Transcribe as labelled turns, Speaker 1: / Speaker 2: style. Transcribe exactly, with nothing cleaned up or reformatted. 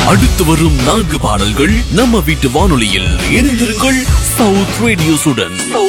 Speaker 1: அடுத்து வரும் நான்கு பாடல்கள் நம்ம வீட்டு வானொலியில் இணைந்திருங்கள் சவுத் ரேடியோஸுடன்.